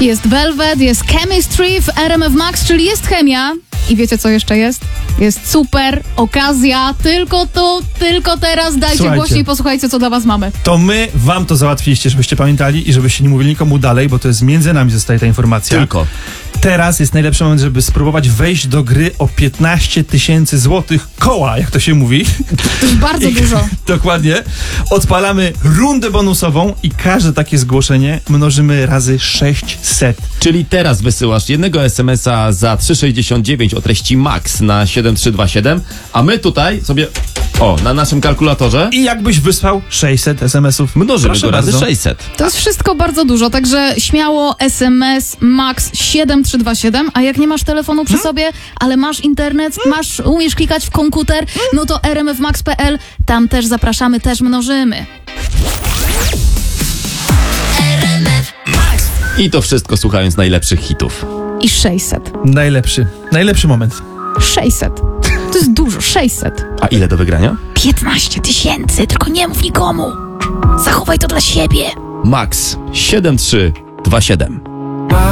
Jest Velvet, jest Chemistry w RMF Max, czyli jest chemia. I wiecie, co jeszcze jest? Jest super okazja, tylko teraz dajcie głośniej, posłuchajcie, co dla was mamy. To my wam to załatwiliście, żebyście pamiętali i żebyście nie mówili nikomu dalej, bo to jest między nami zostaje ta informacja. Tylko. Teraz jest najlepszy moment, żeby spróbować wejść do gry o 15 000 złotych koła, jak to się mówi. To jest bardzo dużo. Dokładnie. Odpalamy rundę bonusową i każde takie zgłoszenie mnożymy razy 600. Czyli teraz wysyłasz jednego SMS-a za 3,69 o treści MAX na 7327, a my tutaj sobie, na naszym kalkulatorze I jakbyś wysłał 600 SMS-ów. mnożymy Proszę go razy bardzo. 600. To jest wszystko bardzo dużo, także śmiało SMS MAX 7327, a jak nie masz telefonu przy sobie, ale masz internet, umiesz klikać w komputer, no to rmfmax.pl, tam też zapraszamy, też mnożymy. I to wszystko słuchając najlepszych hitów. I 600. Najlepszy moment. 600. To jest dużo, 600. A ile do wygrania? 15 000, tylko nie mów nikomu. Zachowaj to dla siebie. MAX 7327.